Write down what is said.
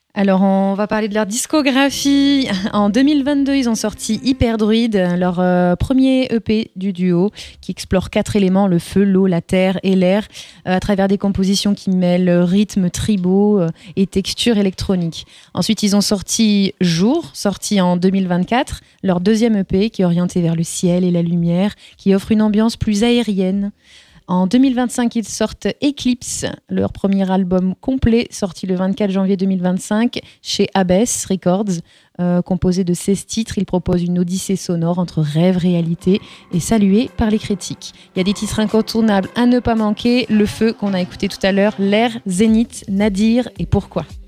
Alors, on va parler de leur discographie. En 2022, ils ont sorti Hyperdruid, leur premier EP du duo, qui explore 4 éléments, le feu, l'eau, la terre et l'air, à travers des compositions qui mêlent rythmes tribaux et textures électroniques. Ensuite, ils ont sorti Jour, sorti en 2024, leur deuxième EP, qui est orienté vers le ciel et la lumière, qui offre une ambiance plus aérienne. En 2025, ils sortent Eclipse, leur premier album complet, sorti le 24 janvier 2025 chez Abbess Records. Composé de 16 titres, il propose une odyssée sonore entre rêve, réalité et salué par les critiques. Il y a des titres incontournables à ne pas manquer, Le Feu qu'on a écouté tout à l'heure, L'air, Zénith, Nadir et Pourquoi.